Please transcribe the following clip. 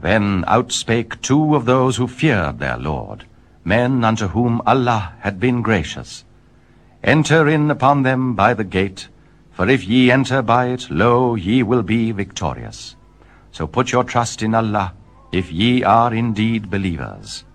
Then outspake two of those who feared their Lord, men unto whom Allah had been gracious. Enter in upon them by the gate, for if ye enter by it, lo, ye will be victorious. So put your trust in Allah, if ye are indeed believers.